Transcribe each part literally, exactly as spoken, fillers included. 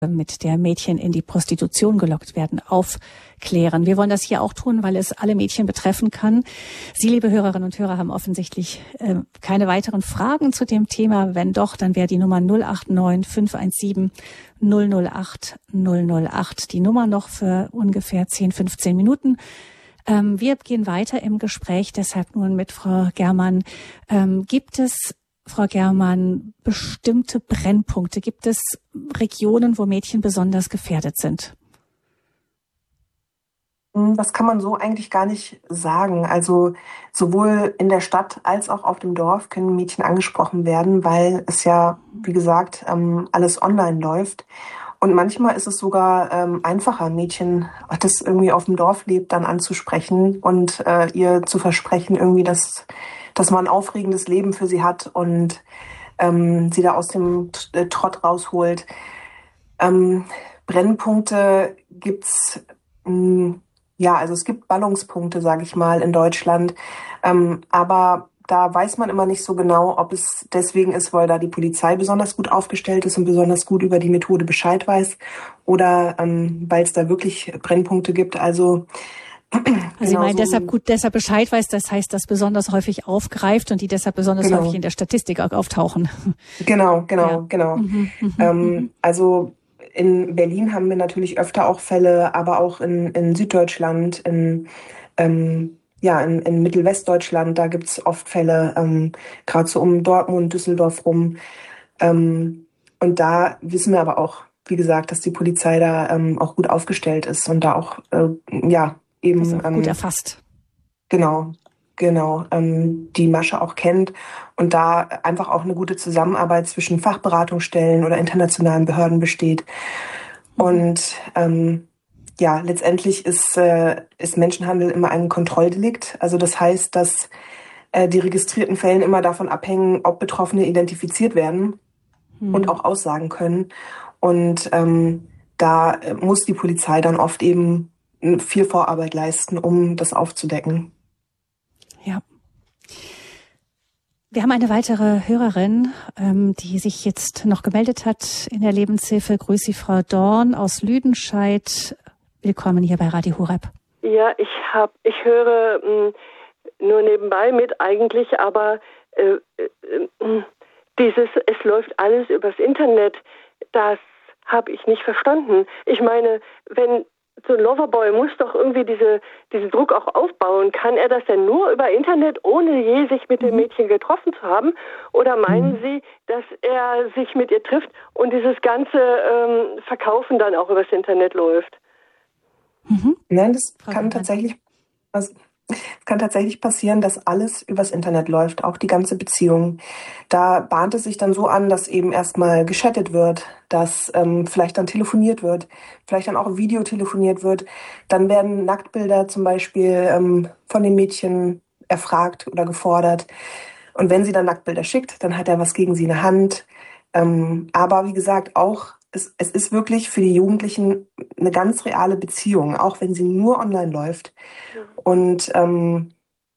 mit der Mädchen in die Prostitution gelockt werden, aufklären. Wir wollen das hier auch tun, weil es alle Mädchen betreffen kann. Sie, liebe Hörerinnen und Hörer, haben offensichtlich äh, keine weiteren Fragen zu dem Thema. Wenn doch, dann wäre die Nummer null acht neun fünf eins sieben null null acht null null acht die Nummer noch für ungefähr zehn, fünfzehn Minuten. Ähm, wir gehen weiter im Gespräch, deshalb nun mit Frau Germann. Ähm, gibt es Frau Germann, bestimmte Brennpunkte? Gibt es Regionen, wo Mädchen besonders gefährdet sind? Das kann man so eigentlich gar nicht sagen. Also sowohl in der Stadt als auch auf dem Dorf können Mädchen angesprochen werden, weil es ja, wie gesagt, alles online läuft. Und manchmal ist es sogar einfacher, Mädchen, das irgendwie auf dem Dorf lebt, dann anzusprechen und ihr zu versprechen, irgendwie, dass dass man ein aufregendes Leben für sie hat und ähm, sie da aus dem Trott rausholt. Ähm, Brennpunkte gibt's, mh, ja, also es gibt Ballungspunkte, sage ich mal, in Deutschland, ähm, aber da weiß man immer nicht so genau, ob es deswegen ist, weil da die Polizei besonders gut aufgestellt ist und besonders gut über die Methode Bescheid weiß oder ähm, weil es da wirklich Brennpunkte gibt. Also Also genau Sie meinen so deshalb gut, deshalb Bescheid weiß, das heißt, dass besonders häufig aufgreift und die deshalb besonders genau. häufig in der Statistik auch auftauchen. Genau, genau, Ja. genau. Mhm, mhm, ähm, mhm. also in Berlin haben wir natürlich öfter auch Fälle, aber auch in, in Süddeutschland, in, ähm, ja, in, in Mittelwestdeutschland, da gibt's oft Fälle, ähm, gerade so um Dortmund, Düsseldorf rum. Ähm, und da wissen wir aber auch, wie gesagt, dass die Polizei da ähm, auch gut aufgestellt ist und da auch, äh, ja, eben Das ist auch gut ähm, erfasst. Genau, genau, ähm, die Masche auch kennt und da einfach auch eine gute Zusammenarbeit zwischen Fachberatungsstellen oder internationalen Behörden besteht. Mhm. Und ähm, ja, letztendlich ist, äh, ist Menschenhandel immer ein Kontrolldelikt. Also das heißt, dass äh, die registrierten Fällen immer davon abhängen, ob Betroffene identifiziert werden Mhm. und auch aussagen können. Und ähm, da äh, muss die Polizei dann oft eben viel Vorarbeit leisten, um das aufzudecken. Ja. Wir haben eine weitere Hörerin, ähm, die sich jetzt noch gemeldet hat in der Lebenshilfe. Grüß Sie, Frau Dorn aus Lüdenscheid. Willkommen hier bei Radio Horeb. Ja, ich hab, ich höre mh, nur nebenbei mit eigentlich, aber äh, äh, dieses, es läuft alles übers Internet, das habe ich nicht verstanden. Ich meine, wenn so ein Loverboy muss doch irgendwie diese, diesen Druck auch aufbauen. Kann er das denn nur über Internet, ohne je sich mit dem Mädchen getroffen zu haben? Oder meinen Sie, dass er sich mit ihr trifft und dieses ganze ähm, Verkaufen dann auch übers Internet läuft? Mhm. Nein, das kann tatsächlich, also, es kann tatsächlich passieren, dass alles übers Internet läuft, auch die ganze Beziehung. Da bahnt es sich dann so an, dass eben erstmal geschattet wird, dass ähm, vielleicht dann telefoniert wird, vielleicht dann auch Video telefoniert wird. Dann werden Nacktbilder zum Beispiel ähm, von dem Mädchen erfragt oder gefordert. Und wenn sie dann Nacktbilder schickt, dann hat er was gegen sie in der Hand. Ähm, aber wie gesagt, auch es, es ist wirklich für die Jugendlichen eine ganz reale Beziehung, auch wenn sie nur online läuft. Und ähm,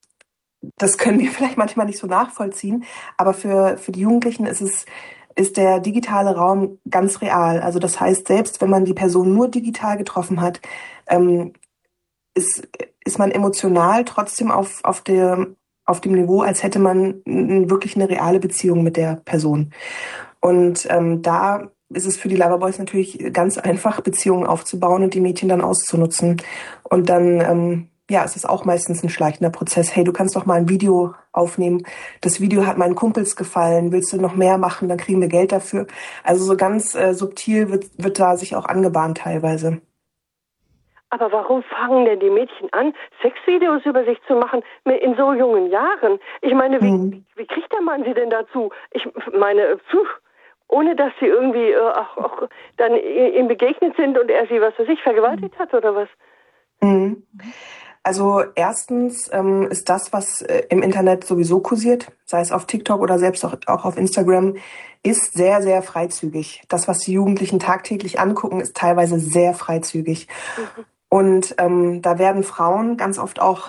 das können wir vielleicht manchmal nicht so nachvollziehen, aber für, für die Jugendlichen ist es ist der digitale Raum ganz real. Also das heißt, selbst wenn man die Person nur digital getroffen hat, ähm, ist, ist man emotional trotzdem auf, auf, der, auf dem Niveau, als hätte man wirklich eine reale Beziehung mit der Person. Und ähm, da ist es für die Loverboys natürlich ganz einfach, Beziehungen aufzubauen und die Mädchen dann auszunutzen. Und dann, ähm, ja, es ist auch meistens ein schleichender Prozess. Hey, du kannst doch mal ein Video aufnehmen. Das Video hat meinen Kumpels gefallen. Willst du noch mehr machen? Dann kriegen wir Geld dafür. Also so ganz äh, subtil wird, wird da sich auch angebahnt teilweise. Aber warum fangen denn die Mädchen an, Sexvideos über sich zu machen in so jungen Jahren? Ich meine, wie, hm. wie kriegt der Mann sie denn dazu? Ich meine, pfuh, ohne dass sie irgendwie äh, auch, auch dann ihm begegnet sind und er sie, was weiß ich, vergewaltigt hat oder was? Mhm. Also erstens ähm, ist das, was äh, im Internet sowieso kursiert, sei es auf TikTok oder selbst auch, auch auf Instagram, ist sehr, sehr freizügig. Das, was die Jugendlichen tagtäglich angucken, ist teilweise sehr freizügig. Mhm. Und ähm, da werden Frauen ganz oft auch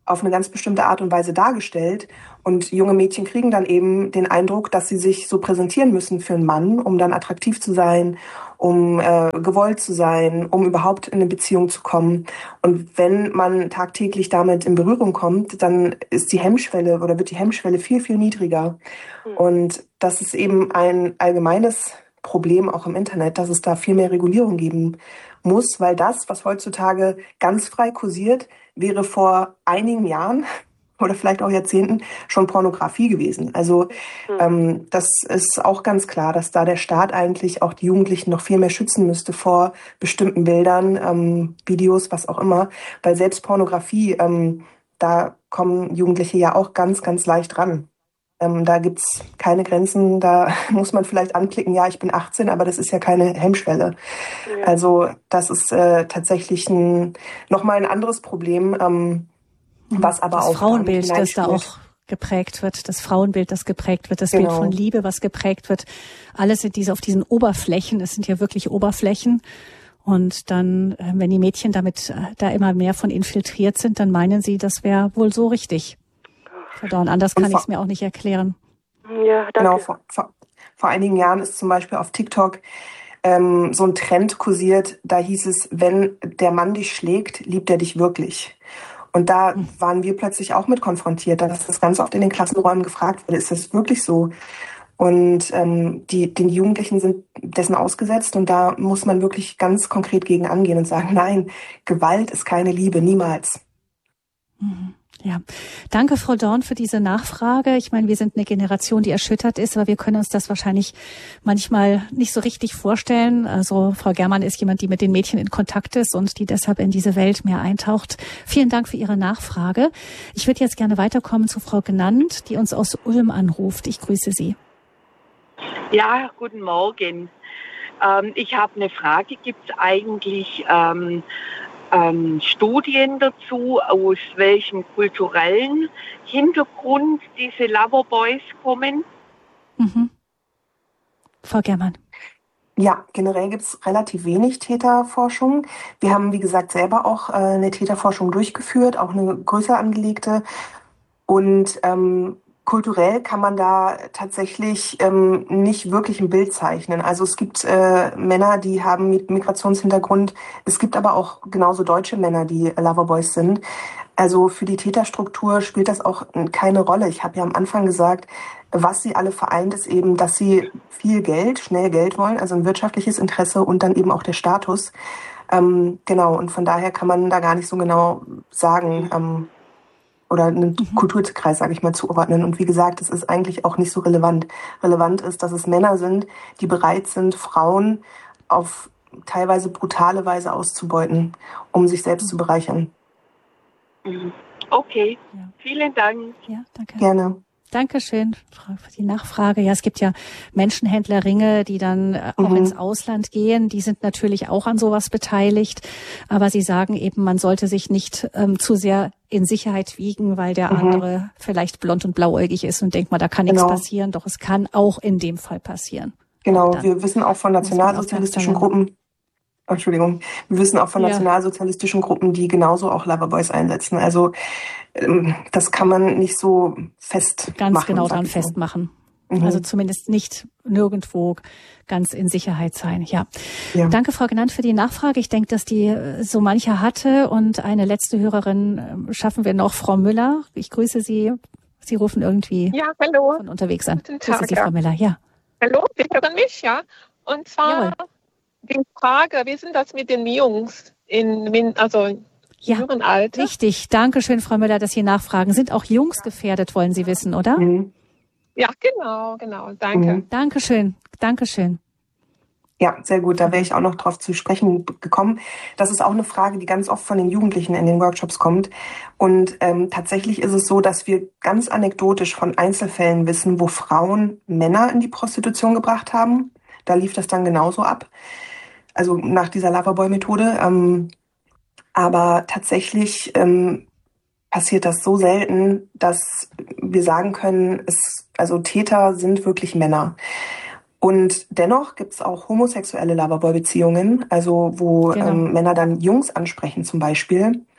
auf eine ganz bestimmte Art und Weise dargestellt. Und junge Mädchen kriegen dann eben den Eindruck, dass sie sich so präsentieren müssen für einen Mann, um dann attraktiv zu sein, um äh, gewollt zu sein, um überhaupt in eine Beziehung zu kommen. Und wenn man tagtäglich damit in Berührung kommt, dann ist die Hemmschwelle oder wird die Hemmschwelle viel, viel niedriger. Mhm. Und das ist eben ein allgemeines Problem auch im Internet, dass es da viel mehr Regulierung geben muss, weil das, was heutzutage ganz frei kursiert, wäre vor einigen Jahren oder vielleicht auch Jahrzehnten schon Pornografie gewesen. Also mhm. ähm, das ist auch ganz klar, dass da der Staat eigentlich auch die Jugendlichen noch viel mehr schützen müsste vor bestimmten Bildern, ähm, Videos, was auch immer, weil selbst Pornografie, ähm, da kommen Jugendliche ja auch ganz, ganz leicht ran. Ähm, da gibt's keine Grenzen, da muss man vielleicht anklicken, ja, ich bin achtzehn, aber das ist ja keine Hemmschwelle. Ja. Also das ist äh, tatsächlich ein, nochmal ein anderes Problem, ähm, was aber das auch... Das Frauenbild, das da auch geprägt wird, das Frauenbild, das geprägt wird, das genau. Bild von Liebe, was geprägt wird, alles sind diese auf diesen Oberflächen, es sind ja wirklich Oberflächen. Und dann, wenn die Mädchen damit da immer mehr von infiltriert sind, dann meinen sie, das wäre wohl so richtig. Und anders kann ich es mir auch nicht erklären. Ja, danke. Genau, vor, vor, vor einigen Jahren ist zum Beispiel auf TikTok ähm, so ein Trend kursiert, da hieß es, wenn der Mann dich schlägt, liebt er dich wirklich. Und da mhm. waren wir plötzlich auch mit konfrontiert, dass das ganz oft in den Klassenräumen gefragt wurde, ist das wirklich so? Und ähm, die, die Jugendlichen sind dessen ausgesetzt und da muss man wirklich ganz konkret gegen angehen und sagen, nein, Gewalt ist keine Liebe, niemals. Mhm. Ja, danke, Frau Dorn, für diese Nachfrage. Ich meine, wir sind eine Generation, die erschüttert ist, aber wir können uns das wahrscheinlich manchmal nicht so richtig vorstellen. Also Frau Germann ist jemand, die mit den Mädchen in Kontakt ist und die deshalb in diese Welt mehr eintaucht. Vielen Dank für Ihre Nachfrage. Ich würde jetzt gerne weiterkommen zu Frau Gnant, die uns aus Ulm anruft. Ich grüße Sie. Ja, guten Morgen. Ähm, ich habe eine Frage. Gibt es eigentlich ähm, Ähm, Studien dazu, aus welchem kulturellen Hintergrund diese Loverboys kommen? Mhm. Frau Germann. Ja, generell gibt es relativ wenig Täterforschung. Wir haben, wie gesagt, selber auch äh, eine Täterforschung durchgeführt, auch eine größer angelegte. Und ähm, kulturell kann man da tatsächlich ähm, nicht wirklich ein Bild zeichnen. Also es gibt äh, Männer, die haben Migrationshintergrund. Es gibt aber auch genauso deutsche Männer, die Loverboys sind. Also für die Täterstruktur spielt das auch keine Rolle. Ich habe ja am Anfang gesagt, was sie alle vereint, ist eben, dass sie viel Geld, schnell Geld wollen, also ein wirtschaftliches Interesse und dann eben auch der Status. Ähm, genau, und von daher kann man da gar nicht so genau sagen, ähm, oder einen mhm. Kulturkreis, sage ich mal, zuordnen. Und wie gesagt, es ist eigentlich auch nicht so relevant. Relevant ist, dass es Männer sind, die bereit sind, Frauen auf teilweise brutale Weise auszubeuten, um sich selbst mhm. zu bereichern. Okay, ja. Vielen Dank. Ja, danke. Gerne. Dankeschön für die Nachfrage. Ja, es gibt ja Menschenhändlerringe, die dann auch mhm. ins Ausland gehen. Die sind natürlich auch an sowas beteiligt. Aber Sie sagen eben, man sollte sich nicht ähm, zu sehr in Sicherheit wiegen, weil der mhm. andere vielleicht blond und blauäugig ist und denkt mal, da kann genau. nichts passieren. Doch es kann auch in dem Fall passieren. Genau, wir wissen auch von nationalsozialistischen Gruppen, Entschuldigung, wir wissen auch von ja. nationalsozialistischen Gruppen, die genauso auch Loverboys einsetzen. Also das kann man nicht so festmachen. Ganz genau dran festmachen. Mhm. Also zumindest nicht nirgendwo ganz in Sicherheit sein. Ja. ja. Danke, Frau Gnant, für die Nachfrage. Ich denke, dass die so mancher hatte. Und eine letzte Hörerin schaffen wir noch, Frau Müller. Ich grüße Sie. Sie rufen irgendwie ja, hallo. von unterwegs an. Guten Tag, grüße Sie, ja. Frau Müller. Ja. Hallo, Sie hören mich, ja? Und zwar Jawohl. Die Frage, wie sind das mit den Jungs in, also ja, Alter? Richtig. Dankeschön, Frau Müller, dass Sie nachfragen. Sind auch Jungs gefährdet, wollen Sie wissen, oder? Mhm. Ja, genau, genau. Danke. Mhm. Dankeschön. Dankeschön. Ja, sehr gut. Da wäre ich auch noch drauf zu sprechen gekommen. Das ist auch eine Frage, die ganz oft von den Jugendlichen in den Workshops kommt. Und ähm, tatsächlich ist es so, dass wir ganz anekdotisch von Einzelfällen wissen, wo Frauen Männer in die Prostitution gebracht haben. Da lief das dann genauso ab. Also nach dieser Loverboy-Methode. Ähm, aber tatsächlich ähm, passiert das so selten, dass wir sagen können, es, also Täter sind wirklich Männer. Und dennoch gibt es auch homosexuelle Loverboy-Beziehungen, also wo genau. ähm, Männer dann Jungs ansprechen zum Beispiel.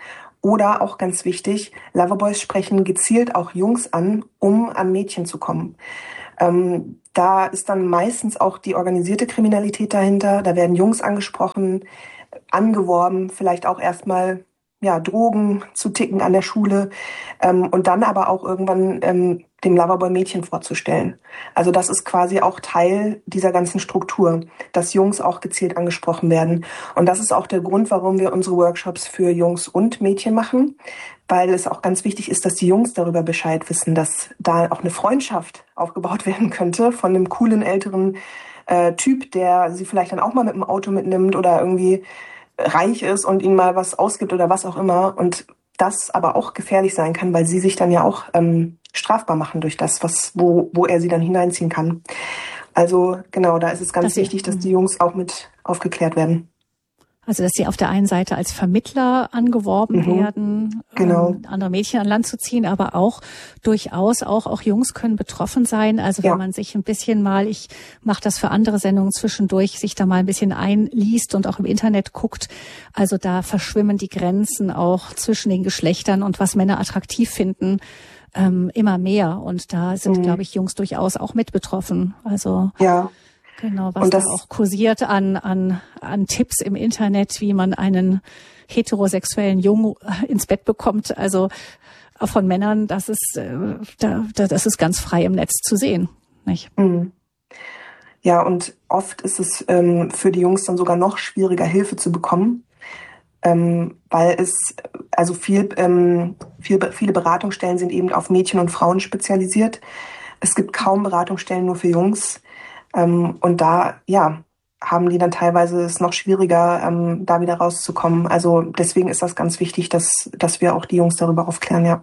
Oder auch ganz wichtig, Loverboys sprechen gezielt auch Jungs an, um an Mädchen zu kommen. Ähm, da ist dann meistens auch die organisierte Kriminalität dahinter. Da werden Jungs angesprochen, angeworben, vielleicht auch erstmal ja, Drogen zu ticken an der Schule ähm, und dann aber auch irgendwann ähm, dem Loverboy Mädchen vorzustellen. Also das ist quasi auch Teil dieser ganzen Struktur, dass Jungs auch gezielt angesprochen werden. Und das ist auch der Grund, warum wir unsere Workshops für Jungs und Mädchen machen, weil es auch ganz wichtig ist, dass die Jungs darüber Bescheid wissen, dass da auch eine Freundschaft aufgebaut werden könnte von einem coolen älteren äh, Typ, der sie vielleicht dann auch mal mit dem Auto mitnimmt oder irgendwie reich ist und ihnen mal was ausgibt oder was auch immer. Und das aber auch gefährlich sein kann, weil sie sich dann ja auch ähm, strafbar machen durch das, was wo, wo er sie dann hineinziehen kann. Also genau, da ist es ganz das wichtig, dass die Jungs auch mit aufgeklärt werden. Also dass sie auf der einen Seite als Vermittler angeworben mhm. werden, genau. ähm, andere Mädchen an Land zu ziehen, aber auch durchaus auch auch Jungs können betroffen sein. Also wenn ja. man sich ein bisschen mal, ich mache das für andere Sendungen zwischendurch, sich da mal ein bisschen einliest und auch im Internet guckt, also da verschwimmen die Grenzen auch zwischen den Geschlechtern und was Männer attraktiv finden, ähm, immer mehr. Und da sind, mhm. glaube ich, Jungs durchaus auch mit betroffen. Also ja. Genau, was da auch kursiert an, an, an Tipps im Internet, wie man einen heterosexuellen Jungen ins Bett bekommt. Also von Männern, das ist, da, das ist ganz frei im Netz zu sehen, nicht? Mhm. Ja, und oft ist es ähm, für die Jungs dann sogar noch schwieriger, Hilfe zu bekommen, ähm, weil es, also viel, ähm, viel, viele Beratungsstellen sind eben auf Mädchen und Frauen spezialisiert. Es gibt kaum Beratungsstellen nur für Jungs. Ähm, und da, ja, haben die dann teilweise es noch schwieriger, ähm, da wieder rauszukommen. Also deswegen ist das ganz wichtig, dass, dass wir auch die Jungs darüber aufklären, ja.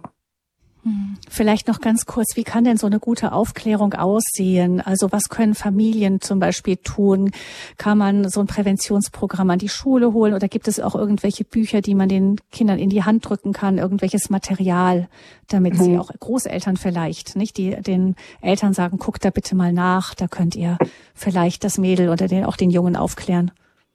Vielleicht noch ganz kurz, wie kann denn so eine gute Aufklärung aussehen? Also was können Familien zum Beispiel tun? Kann man so ein Präventionsprogramm an die Schule holen oder gibt es auch irgendwelche Bücher, die man den Kindern in die Hand drücken kann, irgendwelches Material, damit mhm. sie auch Großeltern vielleicht, nicht, die den Eltern sagen, guckt da bitte mal nach, da könnt ihr vielleicht das Mädel oder den, auch den Jungen aufklären.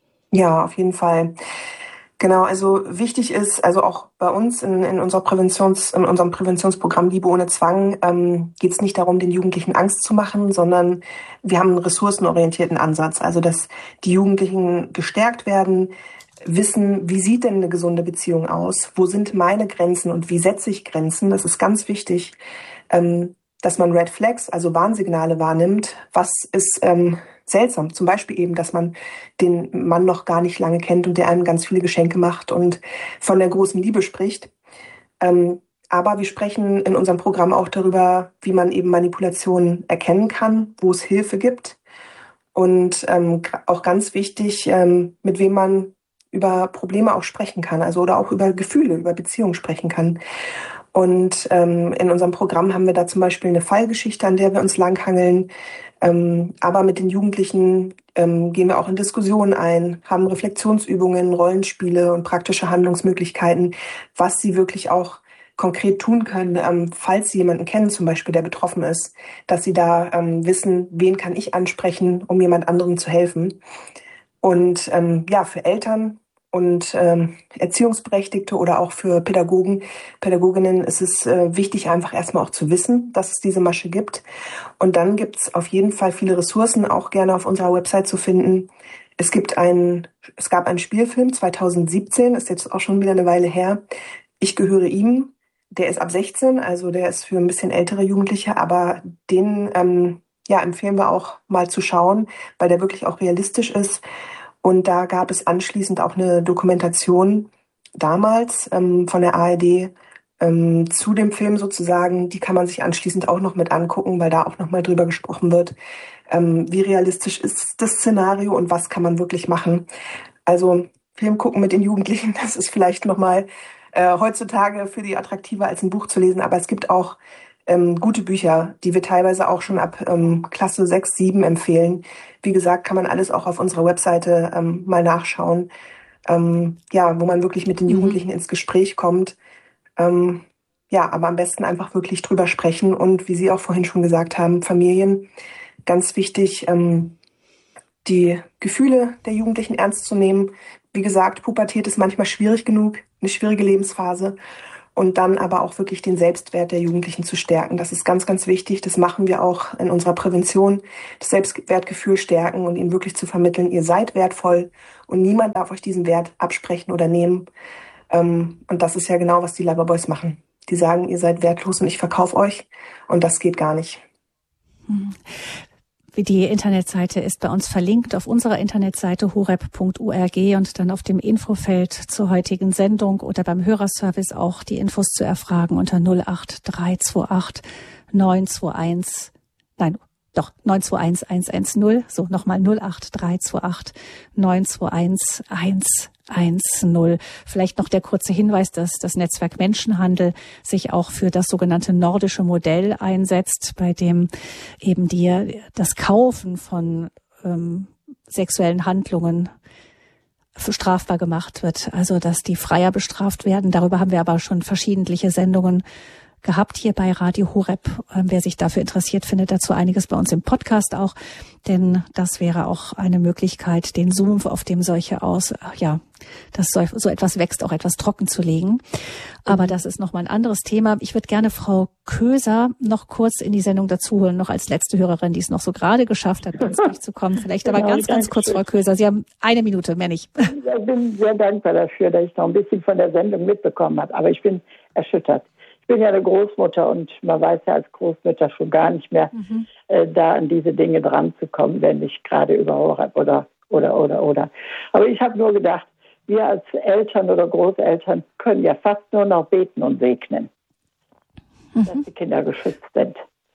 Ja, auf jeden Fall. Genau, also wichtig ist, also auch bei uns in, in, unserer Präventions, in unserem Präventionsprogramm Liebe ohne Zwang ähm, geht es nicht darum, den Jugendlichen Angst zu machen, sondern wir haben einen ressourcenorientierten Ansatz. Also dass die Jugendlichen gestärkt werden, wissen, wie sieht denn eine gesunde Beziehung aus, wo sind meine Grenzen und wie setze ich Grenzen. Das ist ganz wichtig, ähm, dass man Red Flags, also Warnsignale wahrnimmt. Was ist ähm, seltsam? Zum Beispiel eben, dass man den Mann noch gar nicht lange kennt und der einem ganz viele Geschenke macht und von der großen Liebe spricht. Ähm, aber wir sprechen in unserem Programm auch darüber, wie man eben Manipulationen erkennen kann, wo es Hilfe gibt. Und ähm, auch ganz wichtig, ähm, mit wem man über Probleme auch sprechen kann, also oder auch über Gefühle, über Beziehungen sprechen kann. Und ähm, in unserem Programm haben wir da zum Beispiel eine Fallgeschichte, an der wir uns langhangeln. Ähm, aber mit den Jugendlichen ähm, gehen wir auch in Diskussionen ein, haben Reflexionsübungen, Rollenspiele und praktische Handlungsmöglichkeiten, was sie wirklich auch konkret tun können, ähm, falls sie jemanden kennen, zum Beispiel, der betroffen ist, dass sie da ähm, wissen, wen kann ich ansprechen, um jemand anderem zu helfen. Und ähm, ja, für Eltern und ähm, Erziehungsberechtigte oder auch für Pädagogen, Pädagoginnen ist es äh, wichtig, einfach erstmal auch zu wissen, dass es diese Masche gibt. Und dann gibt's auf jeden Fall viele Ressourcen, auch gerne auf unserer Website zu finden. Es gibt einen, es gab einen Spielfilm zwanzig siebzehn, ist jetzt auch schon wieder eine Weile her. Ich gehöre ihm. Der ist ab sechzehn, also der ist für ein bisschen ältere Jugendliche, aber den ähm, ja, empfehlen wir auch mal zu schauen, weil der wirklich auch realistisch ist. Und da gab es anschließend auch eine Dokumentation damals ähm, von der A R D ähm, zu dem Film sozusagen. Die kann man sich anschließend auch noch mit angucken, weil da auch noch mal drüber gesprochen wird, ähm, wie realistisch ist das Szenario und was kann man wirklich machen. Also Film gucken mit den Jugendlichen, das ist vielleicht noch mal äh, heutzutage für die attraktiver als ein Buch zu lesen, aber es gibt auch Ähm, gute Bücher, die wir teilweise auch schon ab ähm, Klasse sechs, sieben empfehlen. Wie gesagt, kann man alles auch auf unserer Webseite ähm, mal nachschauen. Ähm, ja, wo man wirklich mit den Jugendlichen mhm. ins Gespräch kommt. Ähm, ja, aber am besten einfach wirklich drüber sprechen und wie Sie auch vorhin schon gesagt haben, Familien, ganz wichtig, ähm, die Gefühle der Jugendlichen ernst zu nehmen. Wie gesagt, Pubertät ist manchmal schwierig genug, eine schwierige Lebensphase. Und dann aber auch wirklich den Selbstwert der Jugendlichen zu stärken. Das ist ganz, ganz wichtig. Das machen wir auch in unserer Prävention. Das Selbstwertgefühl stärken und ihnen wirklich zu vermitteln, ihr seid wertvoll und niemand darf euch diesen Wert absprechen oder nehmen. Und das ist ja genau, was die Loverboys machen. Die sagen, ihr seid wertlos und ich verkaufe euch. Und das geht gar nicht. Die Internetseite ist bei uns verlinkt auf unserer Internetseite horeb punkt org und dann auf dem Infofeld zur heutigen Sendung oder beim Hörerservice auch die Infos zu erfragen unter null acht drei zwei acht neun zwei eins, nein, doch, neun zwei eins eins eins null, so nochmal null acht drei zwei acht neun zwei eins eins eins null. Vielleicht noch der kurze Hinweis, dass das Netzwerk Menschenhandel sich auch für das sogenannte nordische Modell einsetzt, bei dem eben die, das Kaufen von ähm, sexuellen Handlungen strafbar gemacht wird. Also, dass die Freier bestraft werden. Darüber haben wir aber schon verschiedentliche Sendungen gehabt hier bei Radio Horeb. Wer sich dafür interessiert, findet dazu einiges bei uns im Podcast auch, denn das wäre auch eine Möglichkeit, den Zoom, auf dem solche aus, ja, dass so, so etwas wächst, auch etwas trocken zu legen. Aber das ist nochmal ein anderes Thema. Ich würde gerne Frau Köser noch kurz in die Sendung dazu holen, noch als letzte Hörerin, die es noch so gerade geschafft hat, bei uns durchzukommen. Vielleicht genau, aber ganz, ganz kurz, Frau Köser. Sie haben eine Minute, mehr nicht. Ich bin sehr dankbar dafür, dass ich noch ein bisschen von der Sendung mitbekommen habe. Aber ich bin erschüttert. Ich bin ja eine Großmutter und man weiß ja als Großmutter schon gar nicht mehr, mhm. äh, da an diese Dinge dran zu kommen, wenn ich gerade über Horeb oder, oder, oder, oder. Aber ich habe nur gedacht, wir als Eltern oder Großeltern können ja fast nur noch beten und segnen, mhm. dass die Kinder geschützt sind.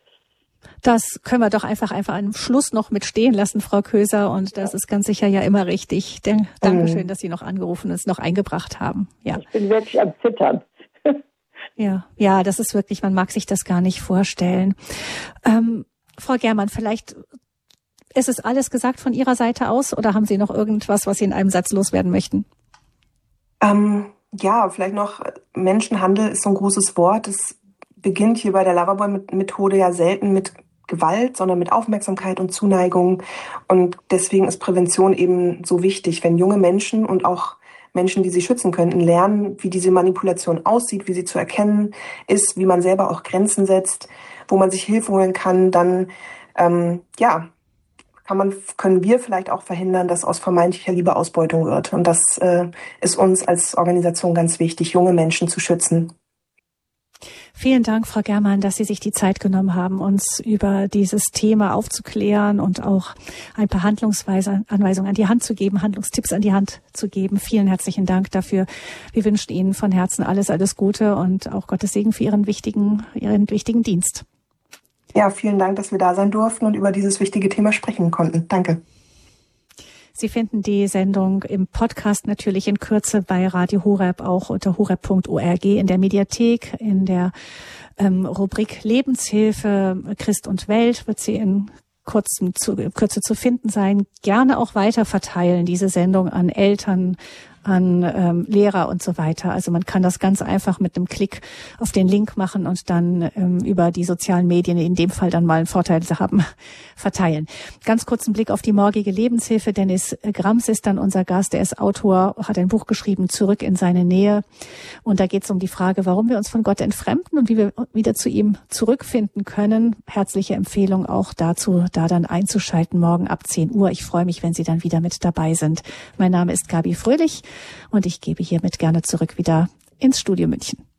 Das können wir doch einfach einfach am Schluss noch mit stehen lassen, Frau Köser. Und das ja. ist ganz sicher ja immer richtig. Denn, Dankeschön, mhm. dass Sie noch angerufen und es noch eingebracht haben. Ja. Ich bin wirklich am Zittern. Ja, ja, das ist wirklich, man mag sich das gar nicht vorstellen. Ähm, Frau Germann, vielleicht ist es alles gesagt von Ihrer Seite aus oder haben Sie noch irgendwas, was Sie in einem Satz loswerden möchten? Ähm, ja, vielleicht noch, Menschenhandel ist so ein großes Wort. Es beginnt hier bei der Loverboy-Methode ja selten mit Gewalt, sondern mit Aufmerksamkeit und Zuneigung. Und deswegen ist Prävention eben so wichtig, wenn junge Menschen und auch Menschen, die sie schützen könnten, lernen, wie diese Manipulation aussieht, wie sie zu erkennen ist, wie man selber auch Grenzen setzt, wo man sich Hilfe holen kann, dann ähm, ja, kann man, können wir vielleicht auch verhindern, dass aus vermeintlicher Liebe Ausbeutung wird. Und das äh, ist uns als Organisation ganz wichtig, junge Menschen zu schützen. Vielen Dank, Frau Germann, dass Sie sich die Zeit genommen haben, uns über dieses Thema aufzuklären und auch ein paar Handlungsanweisungen an die Hand zu geben, Handlungstipps an die Hand zu geben. Vielen herzlichen Dank dafür. Wir wünschen Ihnen von Herzen alles, alles Gute und auch Gottes Segen für Ihren wichtigen, Ihren wichtigen Dienst. Ja, vielen Dank, dass wir da sein durften und über dieses wichtige Thema sprechen konnten. Danke. Sie finden die Sendung im Podcast natürlich in Kürze bei Radio Horeb, auch unter horeb punkt org in der Mediathek, in der ähm, Rubrik Lebenshilfe Christ und Welt wird sie in kurzem zu, Kürze zu finden sein. Gerne auch weiter verteilen, diese Sendung an Eltern, an ähm, Lehrer und so weiter. Also man kann das ganz einfach mit einem Klick auf den Link machen und dann ähm, über die sozialen Medien, in dem Fall dann mal einen Vorteil haben, verteilen. Ganz kurz einen Blick auf die morgige Lebenshilfe. Dennis Grams ist dann unser Gast. Er ist Autor, hat ein Buch geschrieben, Zurück in seine Nähe. Und da geht es um die Frage, warum wir uns von Gott entfremden und wie wir wieder zu ihm zurückfinden können. Herzliche Empfehlung auch dazu, da dann einzuschalten morgen ab zehn Uhr. Ich freue mich, wenn Sie dann wieder mit dabei sind. Mein Name ist Gabi Fröhlich. Und ich gebe hiermit gerne zurück wieder ins Studio München.